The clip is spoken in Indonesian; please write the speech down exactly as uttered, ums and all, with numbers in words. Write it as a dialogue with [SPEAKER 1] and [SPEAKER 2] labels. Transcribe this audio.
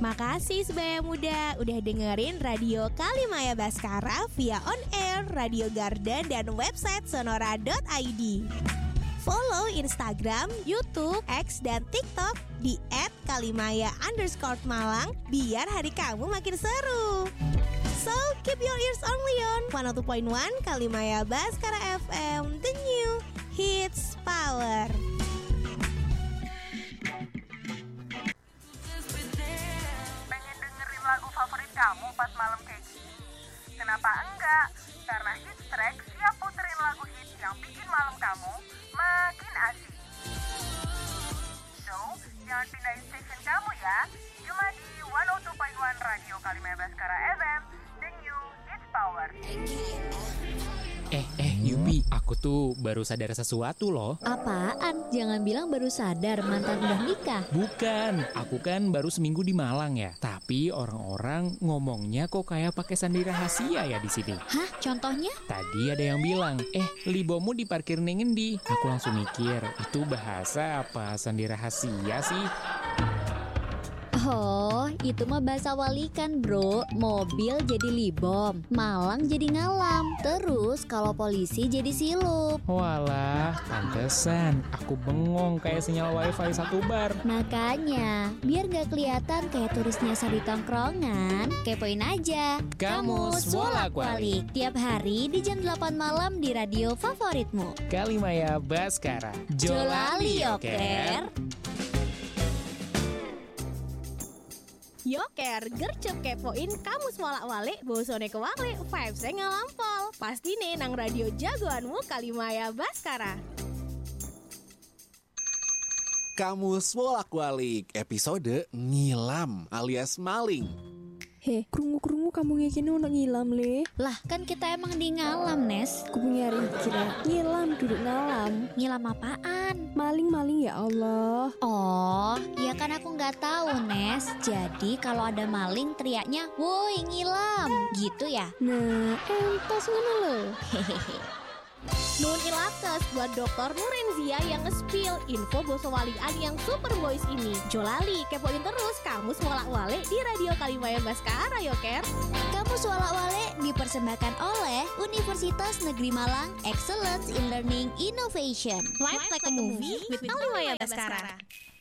[SPEAKER 1] Makasih Sebaya Muda udah dengerin Radio Kalimaya Baskara via on air, Radio Garden, dan website sonora dot i d. Follow Instagram, YouTube, X, dan TikTok di et kalimaya underscore malang biar hari kamu makin seru. So, keep your ears only on seratus dua koma satu Kalimaya Baskara F M, the new hits power.
[SPEAKER 2] Pengen dengerin lagu favorit kamu pas malam kayak gini? Kenapa enggak? Karena Hits Track siap puterin lagu hits yang bikin malam kamu makin asik. So, jangan pindahin station kamu ya. Cuma di seratus dua koma satu Radio Kalimaya Baskara F M, the new hits power.
[SPEAKER 3] Eh, eh, Yubi, aku tuh baru sadar sesuatu loh.
[SPEAKER 4] Apaan? Jangan bilang baru sadar mantan udah nikah.
[SPEAKER 3] Bukan, aku kan baru seminggu di Malang ya. Tapi orang-orang ngomongnya kok kayak pakai sandi rahasia ya di sini.
[SPEAKER 4] Hah? Contohnya?
[SPEAKER 3] Tadi ada yang bilang, eh, libomu diparkir ning endi? Aku langsung mikir, itu bahasa apa sandi rahasia sih?
[SPEAKER 4] Oh, itu mah bahasa walikan bro. Mobil jadi libom, Malang jadi ngalam. Terus kalau polisi jadi silup.
[SPEAKER 3] Walah, pantesan aku bengong kayak sinyal wifi satu bar.
[SPEAKER 4] Makanya, biar gak kelihatan kayak turis nyasar di tongkrongan, kepoin aja
[SPEAKER 3] Kamus Bolak-Balik.
[SPEAKER 4] tiap hari di jam delapan malam di radio favoritmu.
[SPEAKER 3] Kalimaya Baskara.
[SPEAKER 4] Jolali yoker.
[SPEAKER 1] Yoker, gercep kepoin Kamus Bolak-Balik, bosone kewale, vibes-nya ngalampol. Pasti nih nang radio jagoanmu Kalimaya Baskara.
[SPEAKER 5] Kamus Bolak-Balik, episode ngilam alias maling.
[SPEAKER 6] Heh, krungu-krungu kamu ngekini untuk ngilam le.
[SPEAKER 4] Lah kan kita emang di ngalam Nes.
[SPEAKER 6] Aku punya kira ngilam duduk ngalam.
[SPEAKER 4] Ngilam apaan?
[SPEAKER 6] Maling-maling ya Allah.
[SPEAKER 4] Oh, ya kan aku nggak tahu Nes. Jadi kalau ada maling teriaknya, woi ngilam, gitu ya?
[SPEAKER 6] Nah, entos ngono lho.
[SPEAKER 4] Hehehe.
[SPEAKER 1] Nun ilakes buat dokter Nurenzia yang nge-spill info boso walian yang super boys ini. Jolali, kepoin terus Kamus Bolak-Balik di Radio Kalimaya Baskara, Yoker.
[SPEAKER 4] Kamus Bolak-Balik dipersembahkan oleh Universitas Negeri Malang, Excellence in Learning Innovation.
[SPEAKER 1] Live like a movie with Kalimaya Baskara.